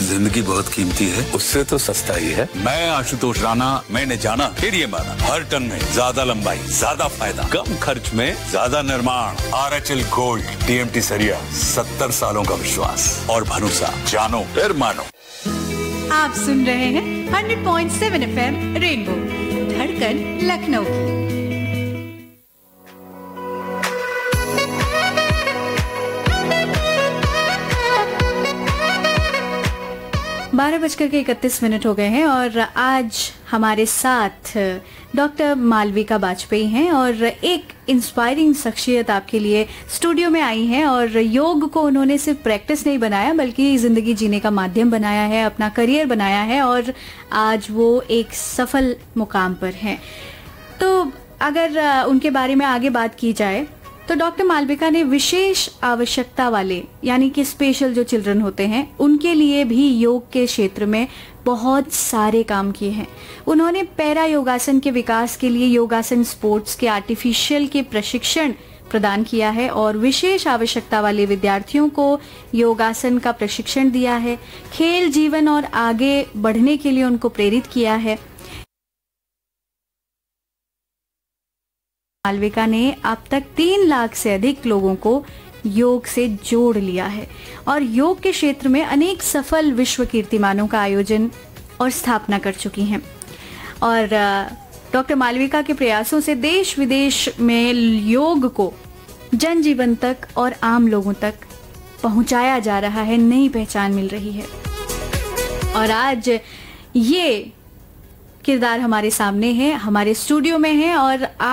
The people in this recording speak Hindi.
जिंदगी बहुत कीमती है, उससे तो सस्ता ही है। मैं आशुतोष राणा, मैंने जाना फिर ये माना, हर टन में ज्यादा लंबाई, ज्यादा फायदा, कम खर्च में ज्यादा निर्माण। RHL गोल्ड, TMT सरिया, 70 सालों का विश्वास और भरोसा, जानो फिर मानो। आप सुन रहे हैं 100.7 FM रेनबो, धड़कन लखनऊ की। 12:31 हो गए हैं और आज हमारे साथ डॉक्टर मालविका बाजपेयी हैं और एक इंस्पायरिंग शख्सियत आपके लिए स्टूडियो में आई हैं। और योग को उन्होंने सिर्फ प्रैक्टिस नहीं बनाया बल्कि ज़िंदगी जीने का माध्यम बनाया है, अपना करियर बनाया है और आज वो एक सफल मुकाम पर हैं। तो अगर उनके बारे में आगे बात की जाए तो डॉक्टर मालविका ने विशेष आवश्यकता वाले यानी कि स्पेशल जो चिल्ड्रन होते हैं उनके लिए भी योग के क्षेत्र में बहुत सारे काम किए हैं। उन्होंने पैरा योगासन के विकास के लिए योगासन स्पोर्ट्स के आर्टिफिशियल के प्रशिक्षण प्रदान किया है और विशेष आवश्यकता वाले विद्यार्थियों को योगासन का प्रशिक्षण दिया है। खेल जीवन और आगे बढ़ने के लिए उनको प्रेरित किया है। मालविका ने अब तक 3 लाख से अधिक लोगों को योग से जोड़ लिया है और योग के क्षेत्र में अनेक सफल विश्व कीर्तिमानों का आयोजन और स्थापना कर चुकी हैं। और डॉक्टर मालविका के प्रयासों से देश विदेश में योग को जन जीवन तक और आम लोगों तक पहुंचाया जा रहा है, नई पहचान मिल रही है। और आज ये किरदार हमारे सामने है, हमारे स्टूडियो में है और